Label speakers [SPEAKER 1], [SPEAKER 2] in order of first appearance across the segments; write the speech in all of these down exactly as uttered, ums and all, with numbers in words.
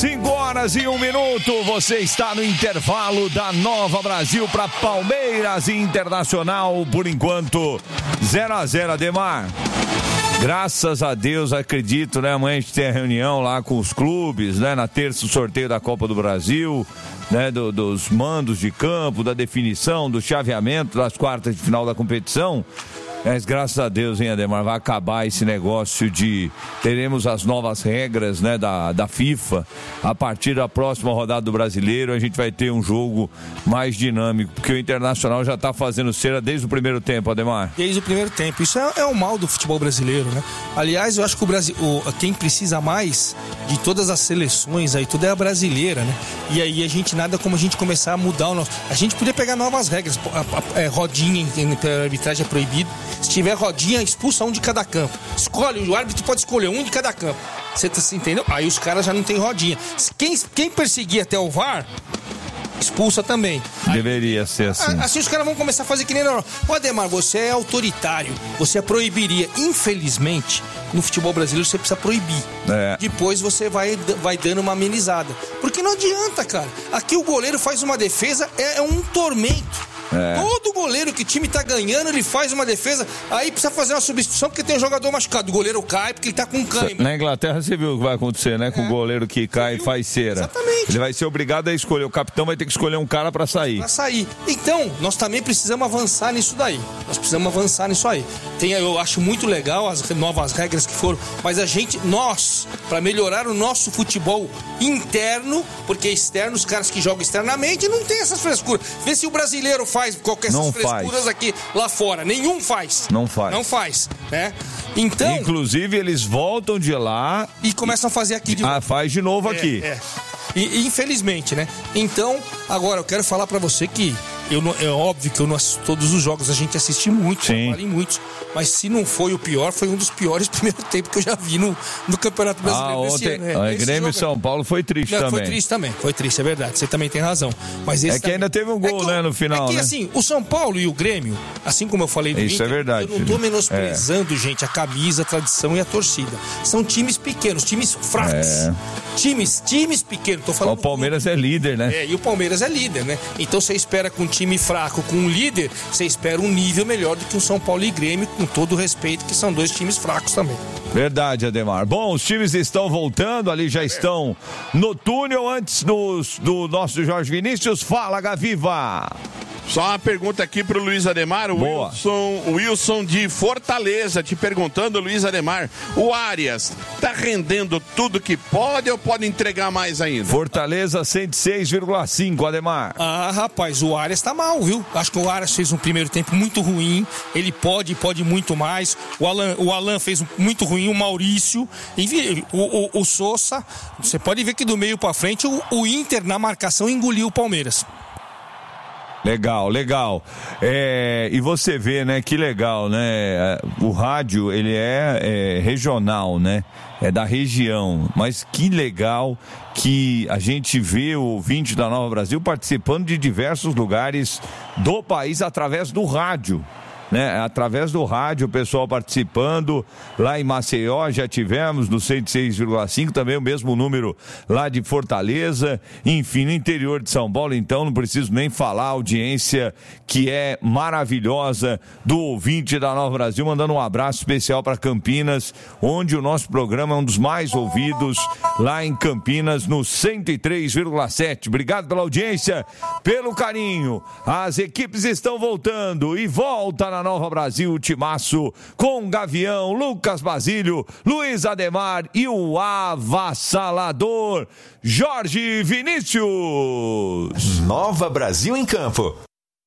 [SPEAKER 1] cinco horas e um minuto, você está no intervalo da Nova Brasil para Palmeiras Internacional, por enquanto zero a zero, Ademar. Graças a Deus, acredito, né? Amanhã a gente tem a reunião lá com os clubes, né? Na terça o sorteio da Copa do Brasil, né? Do, dos mandos de campo, da definição, do chaveamento das quartas de final da competição. Mas graças a Deus, hein, Ademar, vai acabar esse negócio de... Teremos as novas regras, né, da, da FIFA. A partir da próxima rodada do Brasileiro, a gente vai ter um jogo mais dinâmico, porque o Internacional já está fazendo cera desde o primeiro tempo, Ademar.
[SPEAKER 2] Desde o primeiro tempo. Isso é, é o mal do futebol brasileiro, né? Aliás, eu acho que o Brasil, o, quem precisa mais de todas as seleções aí, tudo é a brasileira, né? E aí a gente, nada como a gente começar a mudar o nosso... A gente podia pegar novas regras. A, a, a, rodinha pela arbitragem é proibido. Se tiver rodinha, expulsa um de cada campo. Escolhe, o árbitro pode escolher um de cada campo. Você tá, entendeu? Aí os caras já não tem rodinha. Quem, quem perseguir até o V A R, expulsa também.
[SPEAKER 1] Deveria
[SPEAKER 2] aí,
[SPEAKER 1] ser assim.
[SPEAKER 2] Assim os caras vão começar a fazer que nem na Europa. Ô Ademar, você é autoritário. Você proibiria. Infelizmente, no futebol brasileiro você precisa proibir.
[SPEAKER 1] É.
[SPEAKER 2] Depois você vai, vai dando uma amenizada. Porque não adianta, cara. Aqui o goleiro faz uma defesa, é, é um tormento. É. Todo goleiro que o time tá ganhando, ele faz uma defesa, aí precisa fazer uma substituição porque tem um jogador machucado. O goleiro cai porque ele tá com cãibra.
[SPEAKER 1] Na Inglaterra você viu o que vai acontecer, né? Com é. o goleiro que cai e faz cera.
[SPEAKER 2] Exatamente.
[SPEAKER 1] Ele vai ser obrigado a escolher. O capitão vai ter que escolher um cara pra sair.
[SPEAKER 2] Pra sair. Então, nós também precisamos avançar nisso daí. Nós precisamos avançar nisso aí. Tem, eu acho muito legal as novas regras que foram, mas a gente, nós, pra melhorar o nosso futebol interno, porque externo, os caras que jogam externamente não tem essas frescuras. Vê se o brasileiro faz qualquer essas frescuras faz. Aqui lá fora. Nenhum faz.
[SPEAKER 1] Não faz.
[SPEAKER 2] Não faz, né? Então...
[SPEAKER 1] Inclusive, eles voltam de lá...
[SPEAKER 2] E começam a fazer aqui de
[SPEAKER 1] novo. Ah, faz de novo
[SPEAKER 2] é,
[SPEAKER 1] aqui.
[SPEAKER 2] É. E, infelizmente, né? Então, agora, eu quero falar pra você que... Eu não, é óbvio que eu não assisto todos os jogos, a gente assiste muito, em muitos, mas se não foi o pior, foi um dos piores primeiros tempos que eu já vi no, no Campeonato Brasileiro.
[SPEAKER 1] Ah, ontem, ano, né? Grêmio e São Paulo foi triste não, também.
[SPEAKER 2] Foi triste também, foi triste, é verdade, você também tem razão. Mas esse
[SPEAKER 1] é que
[SPEAKER 2] também...
[SPEAKER 1] ainda teve um gol, é que, né, no final,
[SPEAKER 2] É que
[SPEAKER 1] né?
[SPEAKER 2] assim, o São Paulo e o Grêmio, assim como eu falei do
[SPEAKER 1] Isso
[SPEAKER 2] Inter,
[SPEAKER 1] é verdade,
[SPEAKER 2] eu não tô menosprezando, é. gente, a camisa, a tradição e a torcida. São times pequenos, times fracos. É. Times, times pequenos, tô falando...
[SPEAKER 1] O Palmeiras do... é líder, né?
[SPEAKER 2] É, e o Palmeiras é líder, né? Então você espera com um time fraco, com um líder, você espera um nível melhor do que o São Paulo e Grêmio, com todo o respeito, que são dois times fracos também.
[SPEAKER 1] Verdade, Ademar. Bom, os times estão voltando, ali já estão no túnel. Antes dos, do nosso Jorge Vinícius, fala, Gaviva.
[SPEAKER 3] Só uma pergunta aqui pro Luiz Ademar, o Wilson, o Wilson de Fortaleza, te perguntando, Luiz Ademar, o Arias tá rendendo tudo que pode ou pode entregar mais ainda?
[SPEAKER 1] Fortaleza cento e seis vírgula cinco, Ademar.
[SPEAKER 2] Ah, rapaz, o Arias tá mal, viu? Acho que o Arias fez um primeiro tempo muito ruim, ele pode, pode muito mais, o Alan, o Alan fez muito ruim, o Maurício, enfim, o, o, o Sousa, você pode ver que do meio pra frente o, o Inter na marcação engoliu o Palmeiras.
[SPEAKER 1] Legal, legal. É, e você vê, né, que legal, né? O rádio, ele é, é regional, né? É da região. Mas que legal que a gente vê o ouvinte da Nova Brasil participando de diversos lugares do país através do rádio. Né? Através do rádio, o pessoal participando. Lá em Maceió já tivemos no cento e seis vírgula cinco, também o mesmo número lá de Fortaleza. Enfim, no interior de São Paulo, então não preciso nem falar, a audiência que é maravilhosa do ouvinte da Nova Brasil, mandando um abraço especial para Campinas, onde o nosso programa é um dos mais ouvidos, lá em Campinas, no cento e três vírgula sete. Obrigado pela audiência, pelo carinho. As equipes estão voltando e volta na Nova Brasil, o timaço com Gavião, Lucas Basílio, Luiz Ademar e o avassalador Jorge Vinícius.
[SPEAKER 4] Nova Brasil em campo.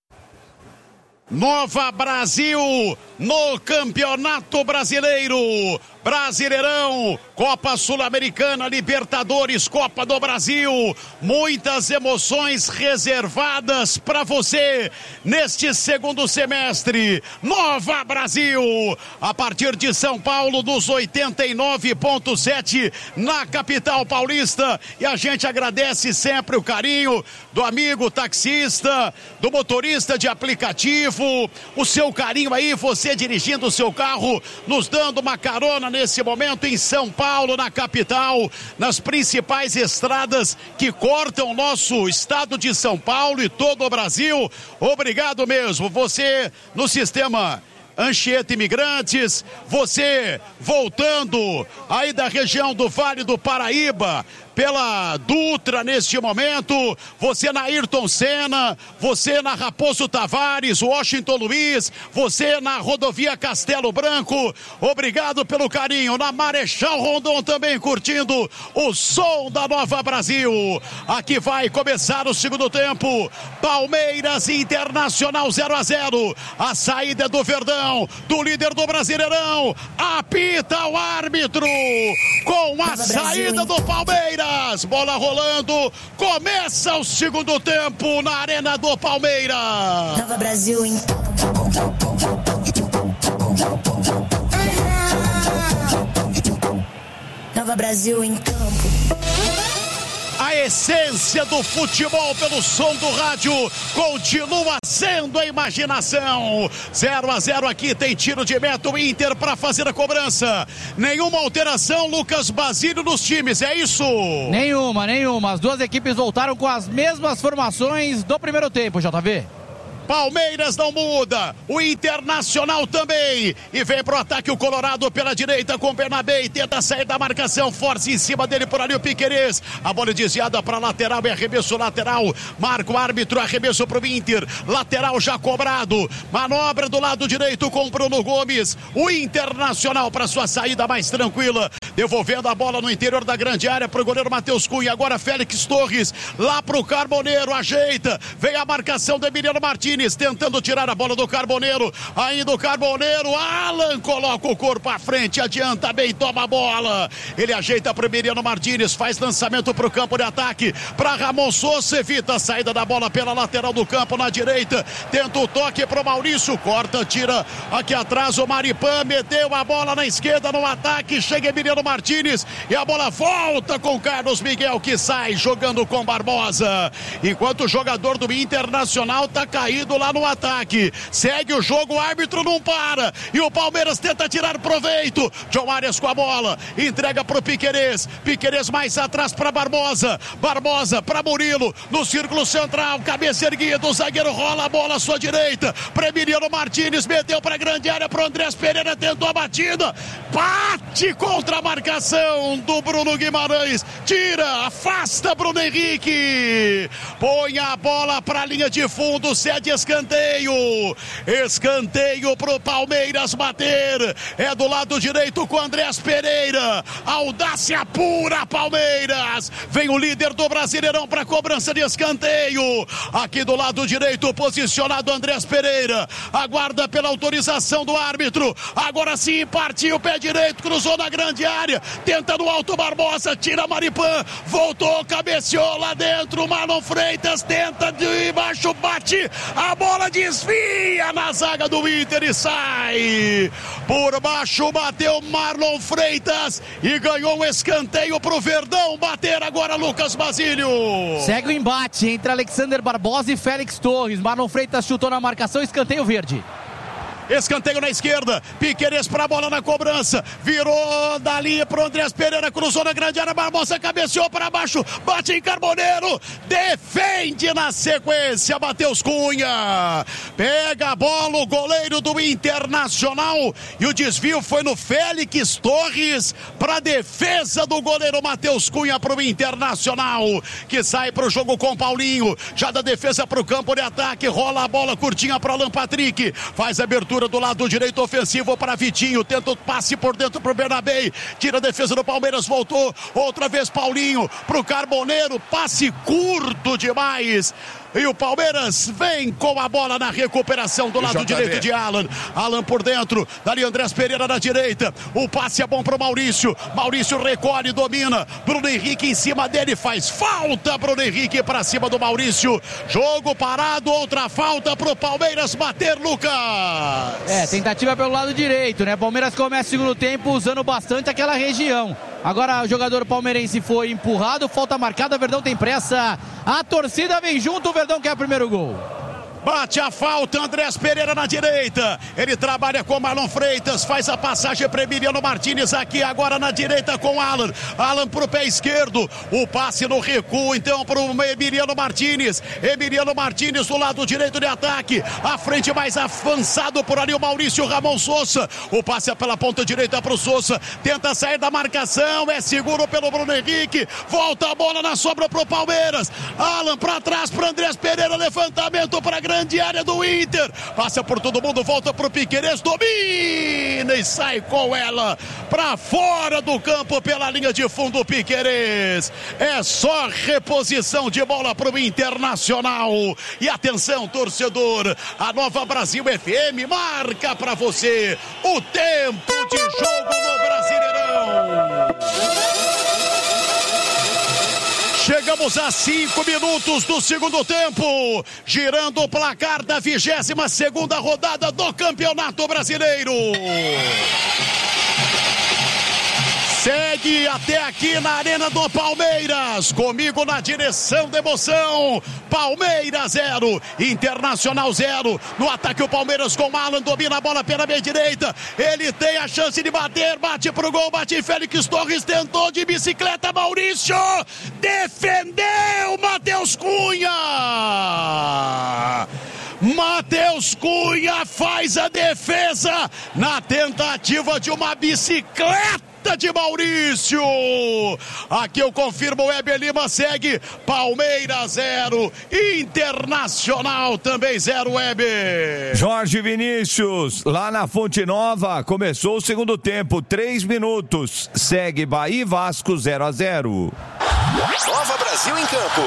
[SPEAKER 5] Nova Brasil no Campeonato Brasileiro, Brasileirão, Copa Sul-Americana, Libertadores, Copa do Brasil, muitas emoções reservadas para você neste segundo semestre. Nova Brasil, a partir de São Paulo, dos oitenta e nove ponto sete na capital paulista, e a gente agradece sempre o carinho do amigo taxista, do motorista de aplicativo, o seu carinho aí, você você dirigindo o seu carro, nos dando uma carona nesse momento em São Paulo, na capital, nas principais estradas que cortam o nosso estado de São Paulo e todo o Brasil. Obrigado mesmo. Você no sistema Anchieta Imigrantes, você voltando aí da região do Vale do Paraíba, pela Dutra neste momento, você na Ayrton Senna, você na Raposo Tavares, Washington Luiz, você na rodovia Castelo Branco, obrigado pelo carinho, na Marechal Rondon também curtindo o som da Nova Brasil. Aqui vai começar o segundo tempo, Palmeiras Internacional zero a zero, a saída do Verdão, do líder do Brasileirão, apita o árbitro, com a saída do Palmeiras. Bola rolando, começa o segundo tempo na Arena do Palmeiras.
[SPEAKER 6] Nova Brasil em Nova Brasil em campo.
[SPEAKER 5] A essência do futebol pelo som do rádio continua sendo a imaginação. zero a zero aqui, tem tiro de meta, o Inter para fazer a cobrança. Nenhuma alteração, Lucas Basílio, nos times, é isso?
[SPEAKER 7] Nenhuma, nenhuma. As duas equipes voltaram com as mesmas formações do primeiro tempo, J V.
[SPEAKER 5] Palmeiras não muda, o Internacional também, e vem pro ataque o Colorado pela direita com o Bernabé, tenta sair da marcação, força em cima dele por ali o Piquerez, a bola desviada para lateral, é arremesso lateral, marca o árbitro, arremesso pro Inter, lateral já cobrado, manobra do lado direito com Bruno Gomes, o Internacional para sua saída mais tranquila, devolvendo a bola no interior da grande área pro goleiro Matheus Cunha, agora Félix Torres, lá pro Carboneiro, ajeita, vem a marcação do Emiliano Martins, tentando tirar a bola do Carboneiro, ainda o Carboneiro, Alan coloca o corpo à frente, adianta bem, toma a bola, ele ajeita para o Emiliano Martins, faz lançamento para o campo de ataque, para Ramon Sousa, evita a saída da bola pela lateral do campo na direita, tenta o toque para o Maurício, corta, tira aqui atrás o Maripan, meteu a bola na esquerda no ataque, chega Emiliano Martins e a bola volta com Carlos Miguel que sai jogando com Barbosa, enquanto o jogador do Internacional tá caído lá no ataque, segue o jogo, o árbitro não para, e o Palmeiras tenta tirar proveito, John Arias com a bola, entrega pro Piquerez, Piquerez mais atrás para Barbosa, Barbosa para Murilo, no círculo central, cabeça erguida, o zagueiro rola a bola à sua direita, para Emiliano Martins, meteu para grande área, pro Andrés Pereira, tentou a batida, bate contra a marcação do Bruno Guimarães, tira, afasta Bruno Henrique, põe a bola para a linha de fundo, cede escanteio, escanteio pro Palmeiras bater, é do lado direito com Andrés Pereira, audácia pura Palmeiras, vem o líder do Brasileirão para cobrança de escanteio, aqui do lado direito posicionado Andrés Pereira, aguarda pela autorização do árbitro, agora sim partiu, pé direito, cruzou na grande área, tenta no alto Barbosa, tira Maripan, voltou, cabeceou lá dentro, Marlon Freitas tenta de baixo, bate, a bola desvia na zaga do Inter e sai por baixo, bateu Marlon Freitas e ganhou um escanteio pro Verdão bater agora Lucas Basílio.
[SPEAKER 7] Segue o embate entre Alexander Barbosa e Félix Torres, Marlon Freitas chutou na marcação, escanteio verde.
[SPEAKER 5] Escanteio na esquerda, Piquerez para a bola na cobrança, virou dali pro Andrés Pereira, cruzou na grande área, Barbosa cabeceou para baixo, bate em Carboneiro, defende na sequência, Matheus Cunha, pega a bola o goleiro do Internacional e o desvio foi no Félix Torres para defesa do goleiro Matheus Cunha para o Internacional, que sai para o jogo com Paulinho, já da defesa para o campo de ataque, rola a bola curtinha para Alan Patrick, faz a abertura do lado direito ofensivo para Vitinho, tenta o passe por dentro pro Bernabé, tira a defesa do Palmeiras, voltou, outra vez Paulinho pro Carboneiro, passe curto demais, e o Palmeiras vem com a bola na recuperação do lado direito de Alan, Alan por dentro, dali Andrés Pereira na direita, o passe é bom pro Maurício, Maurício recolhe, domina, Bruno Henrique em cima dele, faz falta, Bruno Henrique para cima do Maurício, jogo parado, outra falta pro Palmeiras bater, Lucas.
[SPEAKER 7] É, tentativa pelo lado direito, né? Palmeiras começa o segundo tempo usando bastante aquela região. Agora o jogador palmeirense foi empurrado, falta marcada, Verdão tem pressa, a torcida vem junto, o Verdão quer o primeiro gol.
[SPEAKER 5] Bate a falta, Andrés Pereira na direita. Ele trabalha com Marlon Freitas, faz a passagem para Emiliano Martínez aqui agora na direita com Alan. Alan pro pé esquerdo. O passe no recuo então para o Emiliano Martínez. Emiliano Martínez do lado direito de ataque. À frente mais avançado por ali o Maurício Ramon Sousa. O passe é pela ponta direita para o Sousa. Tenta sair da marcação. É seguro pelo Bruno Henrique. Volta a bola na sobra pro Palmeiras. Alan para trás para Andrés Pereira. Levantamento para grande área do Inter, passa por todo mundo, volta pro Piquerez, domina e sai com ela para fora do campo pela linha de fundo. Piquerez, é só reposição de bola pro Internacional. E atenção, torcedor, a Nova Brasil F M marca para você o tempo de jogo no Brasileirão. Chegamos a cinco minutos do segundo tempo, girando o placar da vigésima segunda rodada do Campeonato Brasileiro. Segue até aqui na Arena do Palmeiras, comigo na direção da emoção. Palmeiras zero, Internacional zero. No ataque o Palmeiras com Alan, domina a bola pela meia direita. Ele tem a chance de bater, bate pro gol, bate Félix Torres, tentou de bicicleta, Maurício defendeu, Matheus Cunha. Matheus Cunha faz a defesa na tentativa de uma bicicleta de Maurício. Aqui eu confirmo, o Heber Lima segue. Palmeiras zero, Internacional também zero, Heber.
[SPEAKER 1] Jorge Vinícius, lá na Fonte Nova, começou o segundo tempo, três minutos. Segue Bahia e Vasco zero a zero.
[SPEAKER 4] Nova Brasil em campo.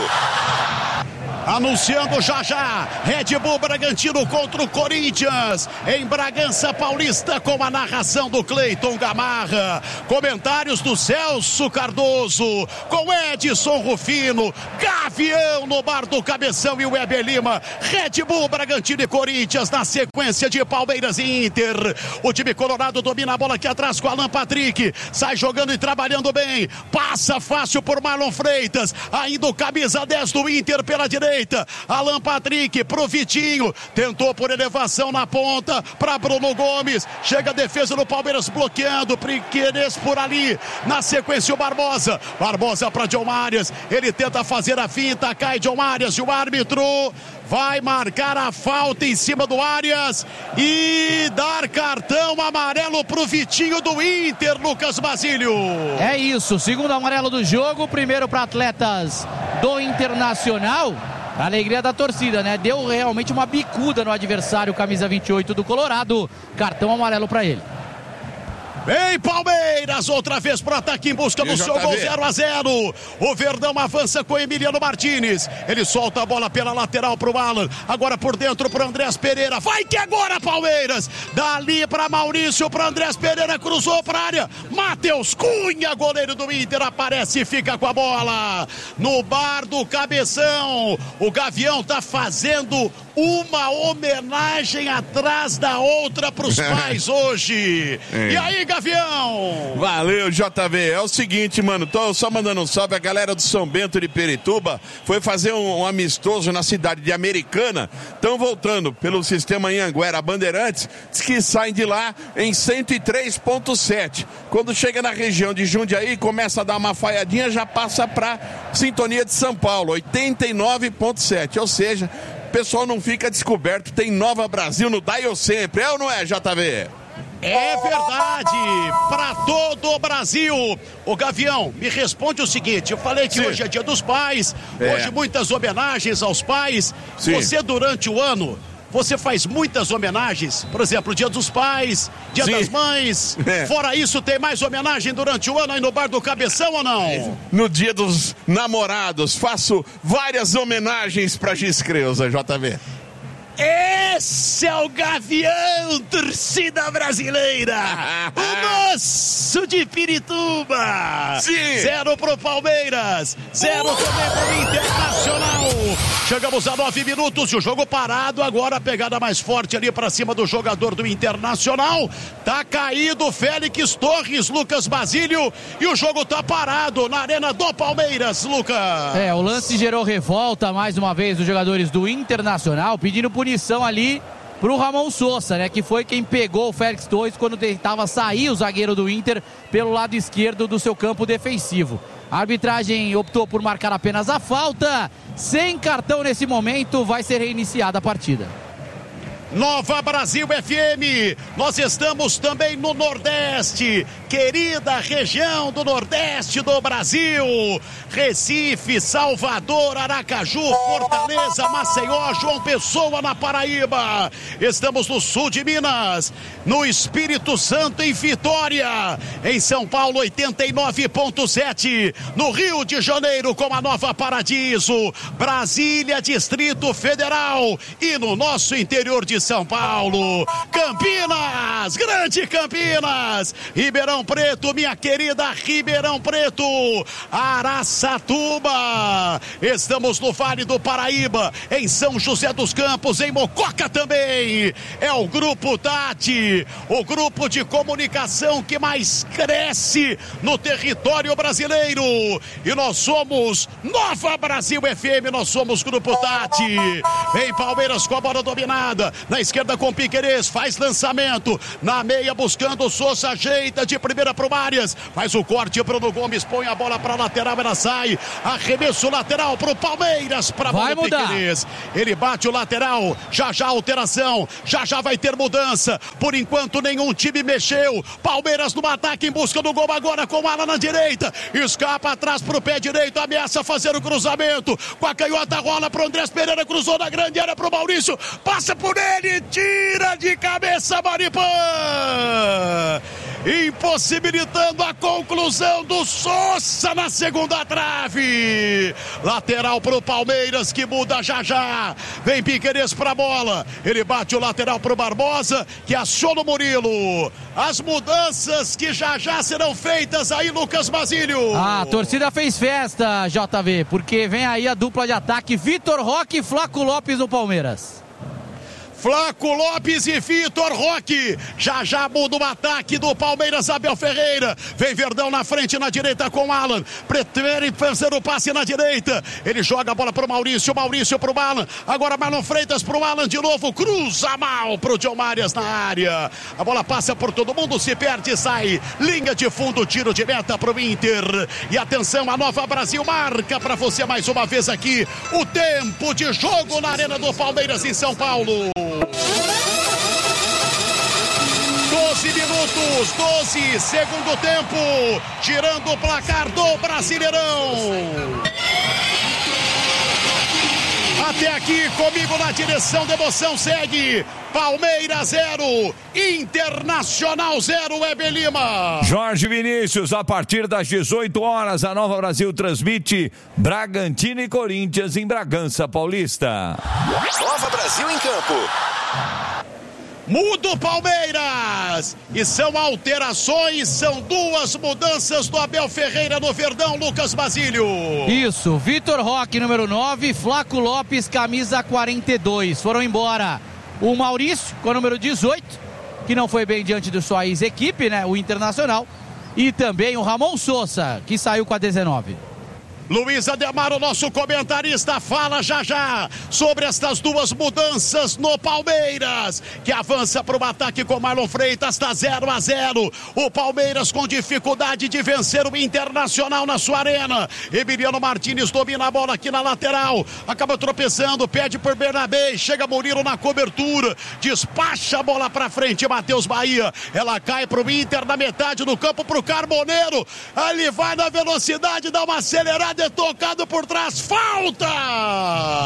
[SPEAKER 5] Anunciando já já, Red Bull Bragantino contra o Corinthians, em Bragança Paulista, com a narração do Cleiton Gamarra, comentários do Celso Cardoso, com Edson Rufino, Gavião no bar do Cabeção e o Heber Lima. Red Bull Bragantino e Corinthians na sequência de Palmeiras e Inter. O time colorado domina a bola aqui atrás com Alan Patrick, sai jogando e trabalhando bem, passa fácil por Marlon Freitas, ainda o camisa dez do Inter pela direita. Alan Patrick pro Vitinho, tentou por elevação na ponta para Bruno Gomes, chega a defesa do Palmeiras bloqueando, Piquerez por ali, na sequência o Barbosa, Barbosa para John Arias, ele tenta fazer a finta, cai John Arias e o árbitro vai marcar a falta em cima do Arias e dar cartão amarelo pro Vitinho do Inter, Lucas Basílio.
[SPEAKER 7] É isso, segundo amarelo do jogo, primeiro para atletas do Internacional. A alegria da torcida, né? Deu realmente uma bicuda no adversário, camisa vinte e oito do Colorado. Cartão amarelo para ele.
[SPEAKER 5] Vem Palmeiras, outra vez pro ataque em busca do seu gol, zero a zero. O Verdão avança com Emiliano Martínez. Ele solta a bola pela lateral pro Alan. Agora por dentro pro Andrés Pereira. Vai que agora Palmeiras. Dali pra Maurício, pro Andrés Pereira, cruzou pra área. Matheus Cunha, goleiro do Inter, aparece e fica com a bola. No bar do Cabeção. O Gavião tá fazendo uma homenagem atrás da outra pros pais hoje. É. E aí, Gavião?
[SPEAKER 3] Valeu, J V. É o seguinte, mano, tô só mandando um salve. A galera do São Bento de Pirituba foi fazer um, um amistoso na cidade de Americana. Estão voltando pelo sistema Anhanguera Bandeirantes. Diz que saem de lá em cento e três ponto sete. Quando chega na região de Jundiaí, começa a dar uma falhadinha, já passa pra sintonia de São Paulo, oitenta e nove ponto sete. Ou seja, o pessoal não fica descoberto. Tem Nova Brasil no Dial sempre. É ou não é, J V?
[SPEAKER 5] É verdade, para todo o Brasil. O Gavião, me responde o seguinte, eu falei que Sim. hoje é dia dos pais, é. hoje muitas homenagens aos pais. Sim. Você durante o ano, você faz muitas homenagens, por exemplo, dia dos pais, dia Sim. das mães, é. fora isso tem mais homenagem durante o ano aí no bar do Cabeção ou não?
[SPEAKER 3] No dia dos namorados, faço várias homenagens para Giz Creuza, J V.
[SPEAKER 5] Esse é o Gavião, torcida brasileira. O nosso de Pirituba.
[SPEAKER 3] Sim.
[SPEAKER 5] Zero pro Palmeiras, zero também pro Internacional. Chegamos a nove minutos e o jogo parado. Agora a pegada mais forte ali para cima do jogador do Internacional. Tá caído Félix Torres, Lucas Basílio. E o jogo tá parado na arena do Palmeiras, Lucas.
[SPEAKER 7] É, o lance gerou revolta mais uma vez dos jogadores do Internacional, pedindo punição ali pro Ramon Sousa, né? Que foi quem pegou o Félix Torres quando tentava sair o zagueiro do Inter pelo lado esquerdo do seu campo defensivo. A arbitragem optou por marcar apenas a falta. Sem cartão nesse momento, vai ser reiniciada a partida.
[SPEAKER 5] Nova Brasil F M, nós estamos também no Nordeste, querida região do Nordeste do Brasil, Recife, Salvador, Aracaju, Fortaleza, Maceió, João Pessoa na Paraíba, estamos no sul de Minas, no Espírito Santo em Vitória, em São Paulo oitenta e nove ponto sete, no Rio de Janeiro com a Nova Paradiso, Brasília, Distrito Federal e no nosso interior de São Paulo, Campinas, grande Campinas, Ribeirão Preto, minha querida Ribeirão Preto, Araçatuba, estamos no Vale do Paraíba, em São José dos Campos, em Mococa também, é o Grupo Tati, o grupo de comunicação que mais cresce no território brasileiro, e nós somos Nova Brasil F M, nós somos Grupo Tati, vem Palmeiras com a bola dominada, na esquerda com Piquerez, faz lançamento, na meia buscando o Sousa, ajeita de primeira pro Arias, faz o corte, Bruno Gomes põe a bola pra lateral, ela sai, arremesso lateral pro Palmeiras, pra bola do Piquerez, ele bate o lateral, já já alteração, já já vai ter mudança, por enquanto nenhum time mexeu, Palmeiras no ataque em busca do gol agora com Alan na direita, escapa atrás pro pé direito, ameaça fazer o cruzamento, com a canhota rola pro Andrés Pereira, cruzou na grande área pro Maurício, passa por ele, tira de cabeça Maripã, impossibilitando a conclusão do Sousa na segunda trave, lateral pro Palmeiras que muda já já, vem Piquerez pra bola, ele bate o lateral pro Barbosa que aciona o Murilo, as mudanças que já já serão feitas aí, Lucas Basílio.
[SPEAKER 7] A torcida fez festa, J V, porque vem aí a dupla de ataque, Vitor Roque e Flaco Lopes no Palmeiras.
[SPEAKER 5] Flaco Lopes e Vitor Roque, já já muda o ataque do Palmeiras, Abel Ferreira, vem Verdão na frente, na direita com Alan, prefere fazer o passe na direita, ele joga a bola pro Maurício, Maurício pro Alan, agora Marlon Freitas pro Alan de novo, cruza mal pro John Marias na área, a bola passa por todo mundo, se perde, sai, linha de fundo, tiro de meta pro Inter, e atenção, a Nova Brasil marca pra você mais uma vez aqui, o tempo de jogo na arena do Palmeiras em São Paulo. doze minutos, doze, segundo tempo, tirando o placar do Brasileirão. Até aqui, comigo na direção da emoção, segue Palmeiras zero, Internacional zero, Web Lima.
[SPEAKER 1] Jorge Vinícius, a partir das dezoito horas, a Nova Brasil transmite Bragantino e Corinthians em Bragança Paulista.
[SPEAKER 4] Nova Brasil em campo.
[SPEAKER 5] Muda o Palmeiras, e são alterações, são duas mudanças do Abel Ferreira no Verdão, Lucas Basílio.
[SPEAKER 7] Isso, Vitor Roque, número nove, Flaco Lopes, camisa quarenta e dois, foram embora o Maurício, com o número dezoito, que não foi bem diante de sua ex-equipe, né, o Internacional, e também o Ramon Sousa, que saiu com a dezenove.
[SPEAKER 5] Luiz Ademar, o nosso comentarista, fala já já sobre estas duas mudanças no Palmeiras, que avança para o ataque com Marlon Freitas, está zero a zero. O Palmeiras com dificuldade de vencer o Internacional na sua arena. Emiliano Martínez domina a bola aqui na lateral, acaba tropeçando, pede por Bernabé, chega Murilo na cobertura, despacha a bola para frente, Matheus Bahia, ela cai para o Inter na metade do campo, para o Carboneiro, ele vai na velocidade, dá uma acelerada, é tocado por trás, falta!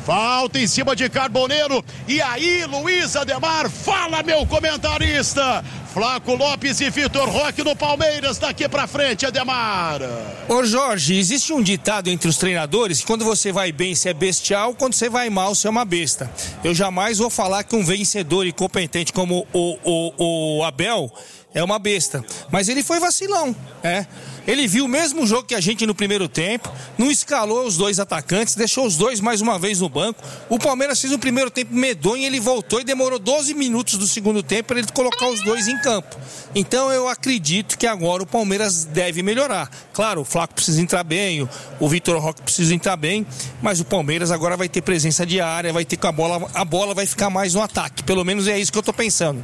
[SPEAKER 5] Falta em cima de Carboneiro. E aí, Luiz Ademar, fala, meu comentarista. Flaco Lopes e Vitor Roque no Palmeiras, daqui pra frente, Ademar.
[SPEAKER 2] Ô Jorge, existe um ditado entre os treinadores que quando você vai bem você é bestial, quando você vai mal você é uma besta. Eu jamais vou falar que um vencedor e competente como o, o, o Abel é uma besta, mas ele foi vacilão, é. Ele viu o mesmo jogo que a gente no primeiro tempo, não escalou os dois atacantes, deixou os dois mais uma vez no banco. O Palmeiras fez um primeiro tempo medonho, ele voltou e demorou doze minutos do segundo tempo para ele colocar os dois em campo. Então eu acredito que agora o Palmeiras deve melhorar. Claro, o Flaco precisa entrar bem, o Vitor Roque precisa entrar bem, mas o Palmeiras agora vai ter presença de área, vai ter com a bola, a bola vai ficar mais no ataque. Pelo menos é isso que eu tô pensando.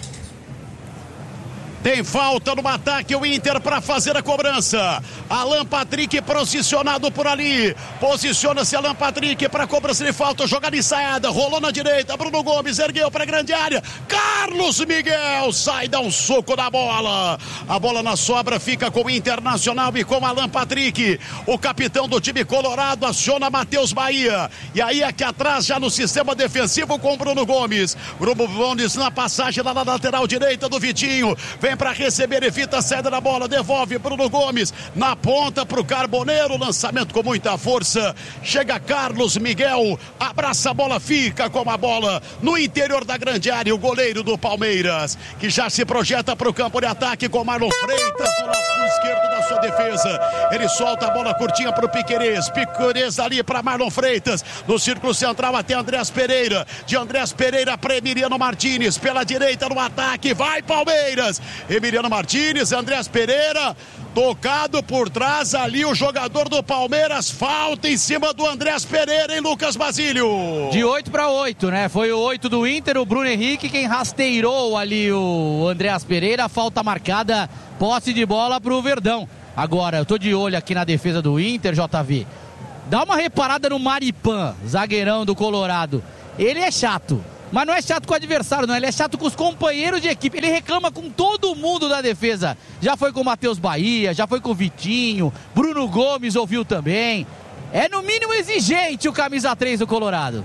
[SPEAKER 5] Tem falta no ataque, o Inter para fazer a cobrança. Alan Patrick posicionado por ali. Posiciona-se Alan Patrick para cobrança de falta. Jogada ensaiada, rolou na direita. Bruno Gomes ergueu para a grande área. Carlos Miguel sai, dá um soco na bola. A bola na sobra fica com o Internacional e com Alan Patrick. O capitão do time colorado aciona Matheus Bahia. E aí aqui atrás, já no sistema defensivo com Bruno Gomes. Bruno Gomes na passagem lá na lateral direita do Vitinho. Vem para receber, evita a saída da bola, devolve Bruno Gomes na ponta pro Carboneiro, lançamento com muita força, chega Carlos Miguel, abraça a bola, fica com a bola no interior da grande área, o goleiro do Palmeiras, que já se projeta pro campo de ataque com Marlon Freitas do lado esquerdo da sua defesa, ele solta a bola curtinha pro Piquerez, Piquerez ali para Marlon Freitas, no círculo central até Andrés Pereira, de Andrés Pereira para Emiliano Martínez, pela direita no ataque, vai Palmeiras, Emiliano Martínez, Andrés Pereira, tocado por trás ali o jogador do Palmeiras, falta em cima do Andrés Pereira, hein, Lucas Basílio?
[SPEAKER 7] De oito para oito, né? Foi o oito do Inter, o Bruno Henrique quem rasteirou ali o Andrés Pereira, falta marcada, posse de bola pro Verdão. Agora, eu tô de olho aqui na defesa do Inter, J V. Dá uma reparada no Maripan, zagueirão do Colorado. Ele é chato. Mas não é chato com o adversário, não. Ele é chato com os companheiros de equipe. Ele reclama com todo mundo da defesa. Já foi com o Matheus Bahia, já foi com o Vitinho. Bruno Gomes ouviu também. É no mínimo exigente o camisa três do Colorado.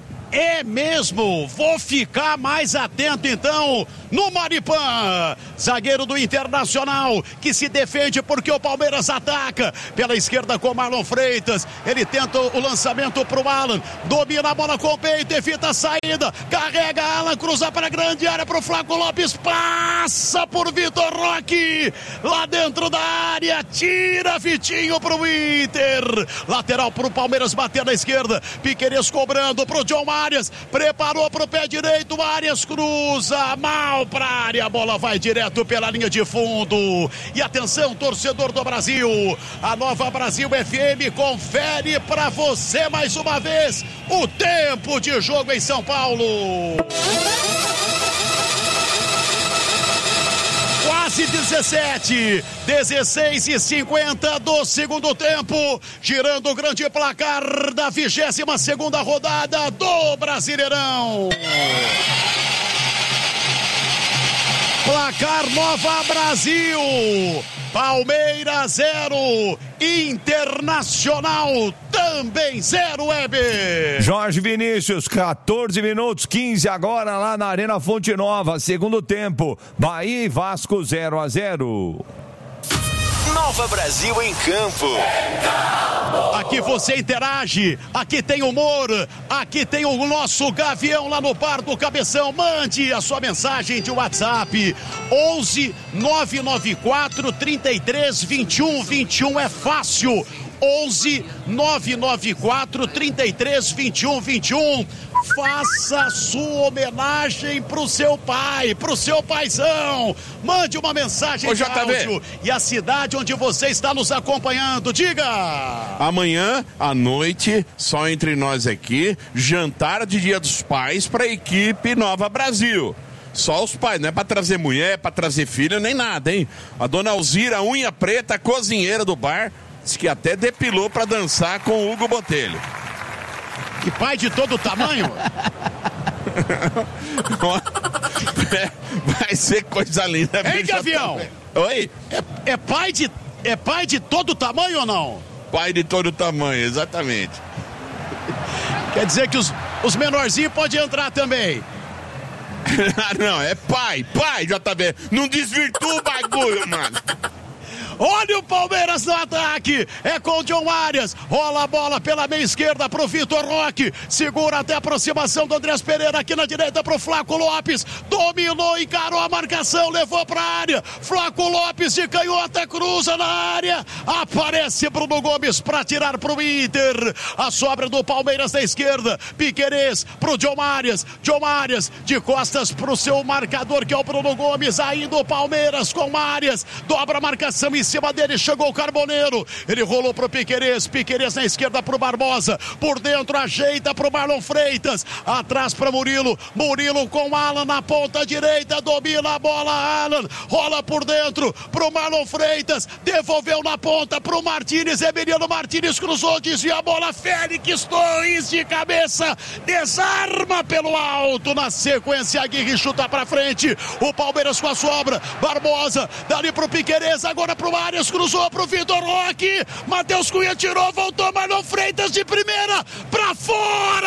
[SPEAKER 5] É mesmo, vou ficar mais atento então no Maripan, zagueiro do Internacional, que se defende porque o Palmeiras ataca pela esquerda com Marlon Freitas, ele tenta o lançamento pro Alan, domina a bola com o peito, evita a saída, carrega Alan, cruza para a grande área pro Flaco Lopes, passa por Vitor Roque, lá dentro da área, tira Vitinho pro Inter, lateral pro Palmeiras bater na esquerda, Piquerez cobrando pro John Arias, preparou pro pé direito, Arias cruza, mal pra área, a bola vai direto pela linha de fundo, e atenção torcedor do Brasil, a Nova Brasil F M confere pra você mais uma vez o tempo de jogo em São Paulo. Quase dezessete, dezesseis e cinquenta do segundo tempo, girando o grande placar da vigésima segunda rodada do Brasileirão. Placar Nova Brasil, Palmeiras zero, Internacional também zero, Weber.
[SPEAKER 1] Jorge Vinícius, quatorze minutos, quinze agora lá na Arena Fonte Nova, segundo tempo, Bahia e Vasco zero a zero.
[SPEAKER 4] Nova Brasil em campo.
[SPEAKER 5] Aqui você interage, aqui tem humor, aqui tem o nosso Gavião lá no Bar do Cabeção. Mande a sua mensagem de WhatsApp onze nove nove quatro, trinta e três, vinte e um, vinte e um, é fácil. onze nove nove quatro, trinta e três, vinte e um, vinte e um. Faça sua homenagem pro seu pai, pro seu paizão. Mande uma mensagem
[SPEAKER 3] Ô,
[SPEAKER 5] de áudio e a cidade onde você está nos acompanhando. Diga!
[SPEAKER 3] Amanhã à noite, só entre nós aqui, jantar de Dia dos Pais para a equipe Nova Brasil. Só os pais, não é pra trazer mulher, pra trazer filho, nem nada, hein? A dona Alzira, unha preta, cozinheira do bar, disse que até depilou pra dançar com o Hugo Botelho.
[SPEAKER 5] Que pai de todo tamanho?
[SPEAKER 3] Vai ser coisa linda.
[SPEAKER 5] Hein, Gavião?
[SPEAKER 3] Oi?
[SPEAKER 5] É, é, pai de, é pai de todo tamanho ou não?
[SPEAKER 3] Pai de todo tamanho, exatamente.
[SPEAKER 5] Quer dizer que os, os menorzinhos podem entrar também.
[SPEAKER 3] Não, é pai, pai, já tá vendo. Não desvirtua o bagulho, mano.
[SPEAKER 5] Olha o Palmeiras no ataque, é com o John Arias, rola a bola pela meia esquerda pro Vitor Roque, segura até a aproximação do Andrés Pereira aqui na direita pro Flaco Lopes, dominou, encarou a marcação, levou pra área, Flaco Lopes de canhota, cruza na área, aparece Bruno Gomes pra tirar pro Inter, a sobra do Palmeiras da esquerda, Piquerez pro John Arias, John Arias de costas pro seu marcador que é o Bruno Gomes, ainda o Palmeiras com Arias, dobra a marcação em cima dele, chegou o Carboneiro, ele rolou pro Piquerez, Piquerez na esquerda pro Barbosa, por dentro ajeita pro Marlon Freitas, atrás pra Murilo, Murilo com Alan na ponta direita, domina a bola, Alan, rola por dentro pro Marlon Freitas, devolveu na ponta pro Martínez, Emiliano Martínez cruzou, desvia a bola, Félix Torres de cabeça, desarma pelo alto, na sequência Aguirre chuta pra frente, o Palmeiras com a sobra, Barbosa, dali pro Piquerez, agora pro Arias, cruzou pro Vitor Roque, Matheus Cunha tirou, voltou, Marlon Freitas de primeira, pra fora!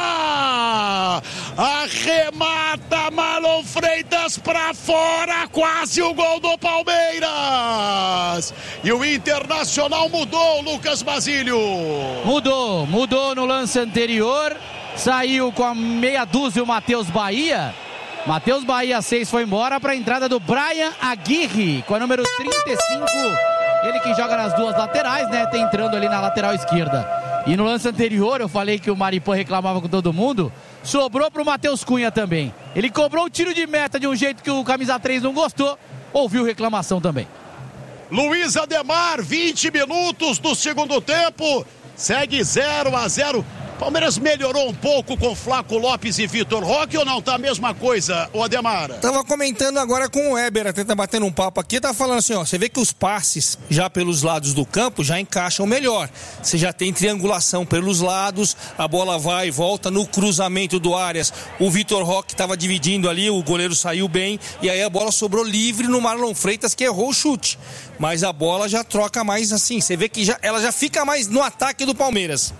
[SPEAKER 5] Arremata Marlon Freitas pra fora, quase o gol do Palmeiras! E o Internacional mudou, Lucas Basílio.
[SPEAKER 7] Mudou, mudou no lance anterior, saiu com a meia dúzia o Matheus Bahia. Matheus Bahia seis foi embora para a entrada do Brian Aguirre com a número trinta e cinco, ele que joga nas duas laterais, né, tá entrando ali na lateral esquerda. E no lance anterior eu falei que o Maripã reclamava com todo mundo, sobrou pro Matheus Cunha também, ele cobrou o tiro de meta de um jeito que o camisa três não gostou, ouviu reclamação também.
[SPEAKER 5] Luiz Ademar, vinte minutos do segundo tempo, segue zero a zero. Palmeiras melhorou um pouco com Flaco Lopes e Vitor Roque ou não? Tá a mesma coisa, o Ademar?
[SPEAKER 2] Tava comentando agora com o Weber, até tá batendo um papo aqui, tá falando assim, ó, você vê que os passes já pelos lados do campo já encaixam melhor. Você já tem triangulação pelos lados, a bola vai e volta no cruzamento do Arias. O Vitor Roque tava dividindo ali, o goleiro saiu bem e aí a bola sobrou livre no Marlon Freitas que errou o chute. Mas a bola já troca mais assim, você vê que já, ela já fica mais no ataque do Palmeiras.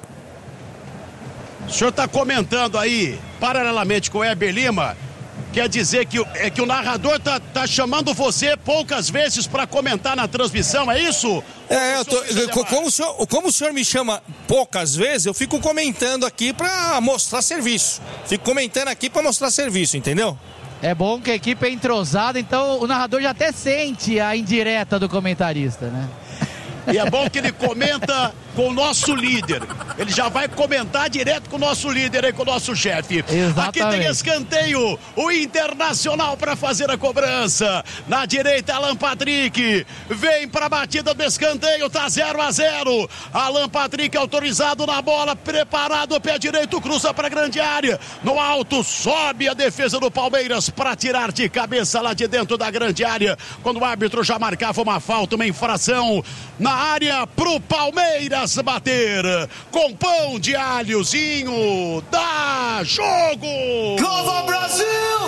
[SPEAKER 5] O senhor está comentando aí, paralelamente com o Heber Lima, quer dizer que, é que o narrador está tá chamando você poucas vezes para comentar na transmissão, é isso?
[SPEAKER 2] É, eu tô, como, o senhor, como o senhor me chama poucas vezes, eu fico comentando aqui para mostrar serviço. Fico comentando aqui para mostrar serviço, entendeu?
[SPEAKER 7] É bom que a equipe é entrosada, então o narrador já até sente a indireta do comentarista, né?
[SPEAKER 5] E é bom que ele comenta com o nosso líder. Ele já vai comentar direto com o nosso líder aí, com o nosso chefe. Aqui tem escanteio. O Internacional para fazer a cobrança. Na direita, Alan Patrick. Vem para a batida do escanteio. Tá zero a zero. Alan Patrick autorizado na bola. Preparado, pé direito, cruza para a grande área. No alto, sobe a defesa do Palmeiras para tirar de cabeça lá de dentro da grande área. Quando o árbitro já marcava uma falta, uma infração na área pro Palmeiras bater com pão de alhozinho. Dá jogo!
[SPEAKER 4] Nova Brasil!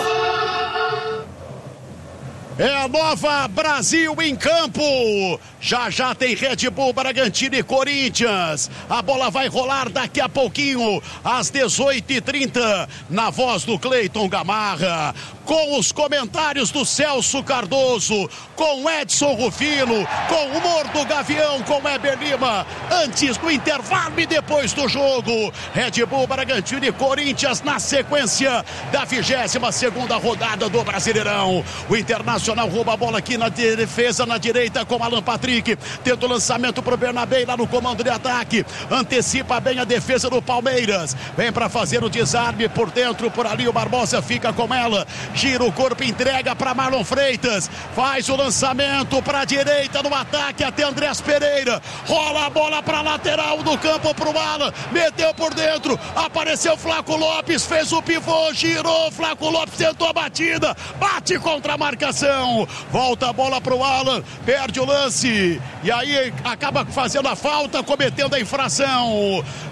[SPEAKER 5] É a Nova Brasil em campo. Já já tem Red Bull, Bragantino e Corinthians. A bola vai rolar daqui a pouquinho, às dezoito e trinta, na voz do Cleiton Gamarra, com os comentários do Celso Cardoso, com Edson Rufino, com o humor do Gavião, com Heber Lima, antes do intervalo e depois do jogo. Red Bull, Bragantino e Corinthians na sequência da vigésima segunda rodada do Brasileirão. O Internacional rouba a bola aqui na defesa, na direita com Alan Patrick. Tenta o lançamento pro Bernabé lá no comando de ataque. Antecipa bem a defesa do Palmeiras. Vem para fazer o desarme por dentro, por ali o Barbosa fica com ela. Gira o corpo, entrega para Marlon Freitas. Faz o lançamento para a direita no ataque até Andrés Pereira. Rola a bola para lateral do campo pro Alan. Meteu por dentro. Apareceu Flaco Lopes, fez o pivô, girou. Flaco Lopes tentou a batida. Bate contra a marcação. Volta a bola pro Alan. Perde o lance. E aí acaba fazendo a falta, cometendo a infração.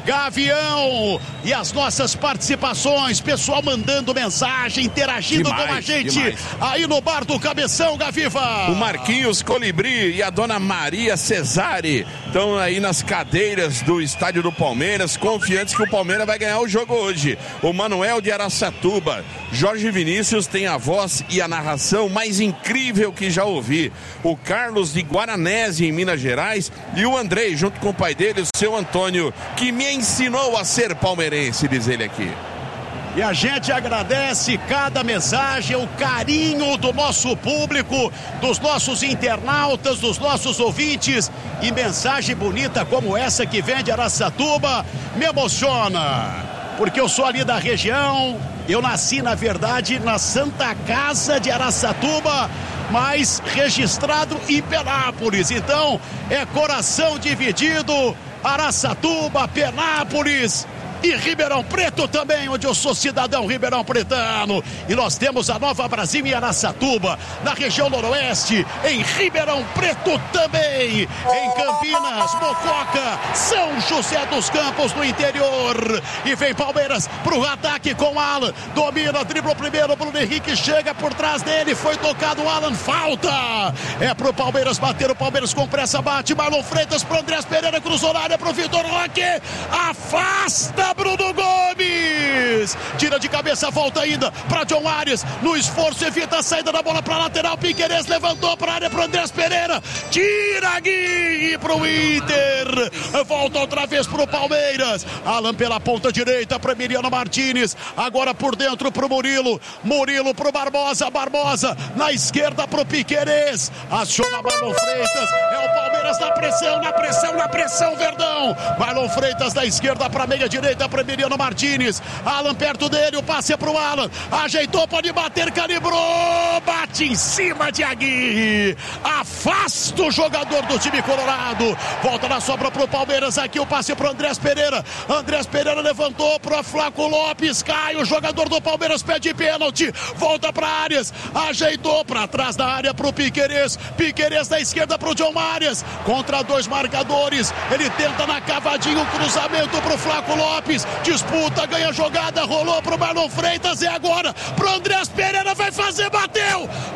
[SPEAKER 5] Gavião. E as nossas participações, pessoal mandando mensagem, interagindo
[SPEAKER 3] demais,
[SPEAKER 5] com a gente
[SPEAKER 3] demais.
[SPEAKER 5] aí no bar do Cabeção, Gaviva.
[SPEAKER 3] O Marquinhos Colibri e a dona Maria Cesare estão aí nas cadeiras do estádio do Palmeiras, confiantes que o Palmeiras vai ganhar o jogo hoje. O Manuel de Araçatuba, Jorge Vinícius tem a voz e a narração mais incrível que já ouvi. O Carlos de Guaranese, em Minas Gerais, e o Andrei, junto com o pai dele, o seu Antônio, que me ensinou a ser palmeirense, diz ele aqui.
[SPEAKER 5] E a gente agradece cada mensagem, o carinho do nosso público, dos nossos internautas, dos nossos ouvintes. E mensagem bonita como essa que vem de Araçatuba me emociona, porque eu sou ali da região. Eu nasci, na verdade, na Santa Casa de Araçatuba, mas registrado em Penápolis. Então, é coração dividido, Araçatuba, Penápolis e Ribeirão Preto também, onde eu sou cidadão ribeirão pretano. E nós temos a Nova Brasil em Araçatuba, na região noroeste, em Ribeirão Preto também, em Campinas, Mococa, São José dos Campos, no interior. E vem Palmeiras pro ataque com Alan, domina, dribla o primeiro, Bruno Henrique chega por trás dele, foi tocado o Alan, falta. É pro Palmeiras bater, o Palmeiras com pressa bate, Marlon Freitas pro Andrés Pereira, cruzou na área pro Vitor Roque, afasta Bruno Gomes, tira de cabeça, volta ainda para John Arias, no esforço evita a saída da bola para lateral, Piquerez levantou para a área para Andrés Pereira, tira Gui para o Inter, volta outra vez para o Palmeiras, Alan pela ponta direita para Emiliano Martínez, agora por dentro para o Murilo, Murilo para o Barbosa, Barbosa na esquerda para o Piquerez, aciona Marlon Freitas, é o Palmeiras na pressão, na pressão, na pressão, Verdão, Marlon Freitas da esquerda para meia direita para Emiliano Martínez, Alan perto dele, o passe é pro Alan, ajeitou, pode bater, calibrou, bate em cima de Aguirre, afasta o jogador do time colorado, volta na sobra pro Palmeiras, aqui o passe pro Andrés Pereira, Andrés Pereira levantou pro Flaco Lopes, cai, o jogador do Palmeiras pede pênalti, volta pra Arias, ajeitou pra trás da área pro Piquerez, Piquerez da esquerda pro John Arias, contra dois marcadores, ele tenta na cavadinha, o cruzamento pro Flaco Lopes, disputa, ganha jogada, rolou pro Marlon Freitas e agora pro Andrés Pereira, vai fazer, bateu,